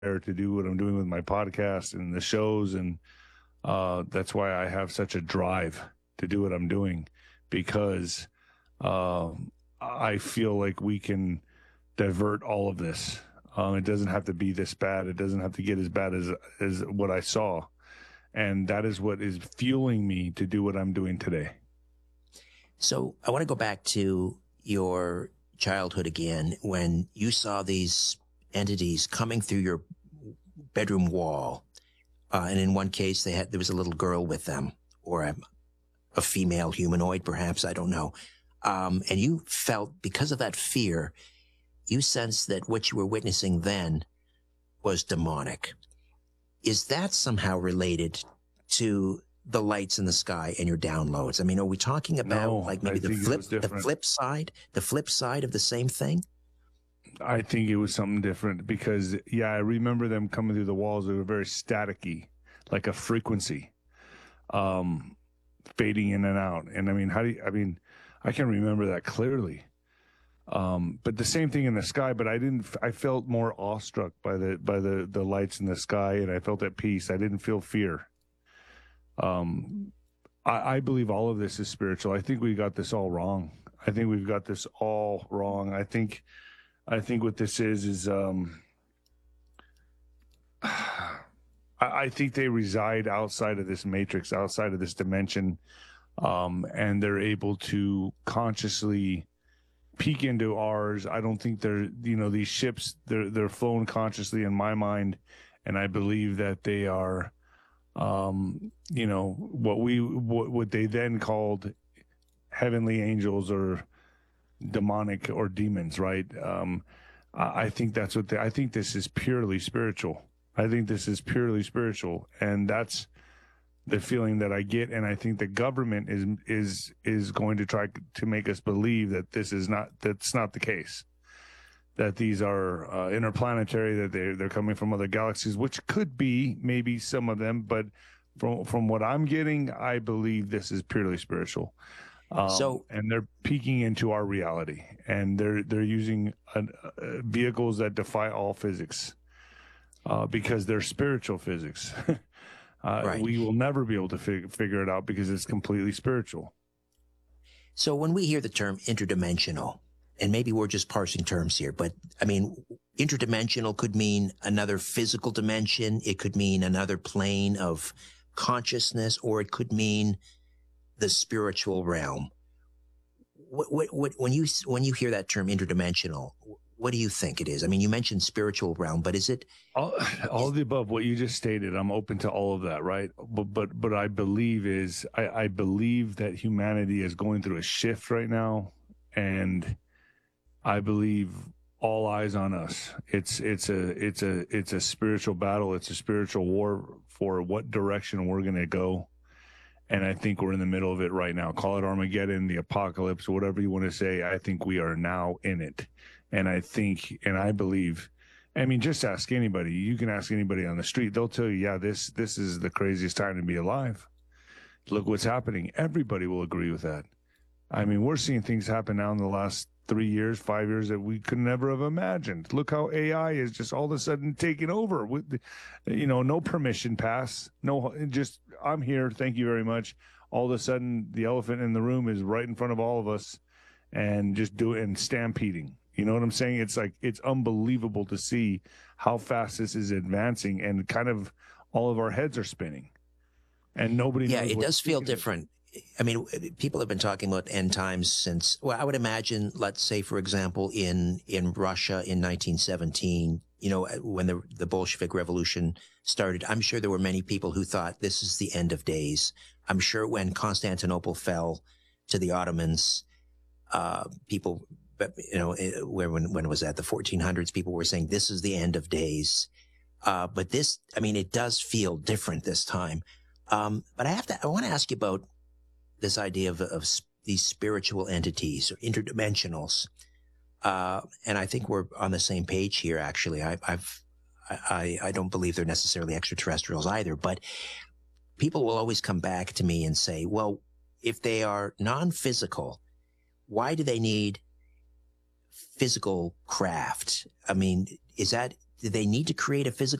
to do what I'm doing with my podcast and the shows. And that's why I have such a drive to do what I'm doing, because I feel like we can divert all of this. It doesn't have to be this bad. It doesn't have to get as bad as what I saw. And that is what is fueling me to do what I'm doing today. So I want to go back to your childhood again, when you saw these entities coming through your bedroom wall. And in one case, there was a little girl with them, or a female humanoid, perhaps, I don't know. And you felt, because of that fear, you sensed that what you were witnessing then was demonic. Is that somehow related to the lights in the sky and your downloads? I mean, are we talking about maybe the flip side of the same thing? I think it was something different, because I remember them coming through the walls. They were very staticky, like a frequency, fading in and out. And I mean, I can remember that clearly. But the same thing in the sky, but I felt more awestruck by the lights in the sky, and I felt at peace. I didn't feel fear. I believe all of this is spiritual. I think we got this all wrong. I think we've got this all wrong. I think what this is I think they reside outside of this matrix, outside of this dimension, and they're able to consciously peek into ours. I don't think these ships, they're flown consciously in my mind, and I believe that they are, what they then called heavenly angels or demonic or demons, right? I think that's what I think this is purely spiritual. And that's the feeling that I get. And I think the government is going to try to make us believe that that's not the case, that these are interplanetary, that they're coming from other galaxies, which could be maybe some of them, but from what I'm getting, I believe this is purely spiritual. And they're peeking into our reality, and they're using vehicles that defy all physics, because they're spiritual physics. Right. We will never be able to figure it out, because it's completely spiritual. So when we hear the term interdimensional, and maybe we're just parsing terms here, but I mean, interdimensional could mean another physical dimension. It could mean another plane of consciousness, or it could mean the spiritual realm. When you hear that term interdimensional, what do you think it is? I mean, you mentioned spiritual realm, but is it all of the above? What you just stated, I'm open to all of that, right? But I believe I believe that humanity is going through a shift right now, and I believe all eyes on us. It's a spiritual battle. It's a spiritual war for what direction we're going to go. And I think we're in the middle of it right now. Call it Armageddon, the apocalypse, whatever you want to say. I think we are now in it. And I believe, I mean, just ask anybody. You can ask anybody on the street. They'll tell you, this is the craziest time to be alive. Look what's happening. Everybody will agree with that. I mean, we're seeing things happen now in the last 3 years, 5 years that we could never have imagined. Look how AI is just all of a sudden taking over with, no permission pass, just I'm here, thank you very much. All of a sudden, the elephant in the room is right in front of all of us, and just stampeding. You know what I'm saying? It's like, it's unbelievable to see how fast this is advancing, and kind of all of our heads are spinning, and nobody knows. Yeah, it does feel different. I mean, people have been talking about end times since, well, I would imagine, let's say, for example, in Russia in 1917, when the Bolshevik Revolution started, I'm sure there were many people who thought this is the end of days. I'm sure when Constantinople fell to the Ottomans, people, when was that, the 1400s, people were saying this is the end of days. But this, I mean, it does feel different this time. But I want to ask you about this idea of these spiritual entities or interdimensionals. And I think we're on the same page here, actually. I don't believe they're necessarily extraterrestrials either, but people will always come back to me and say, well, if they are non-physical, why do they need physical craft? I mean, is that do they need to create a physical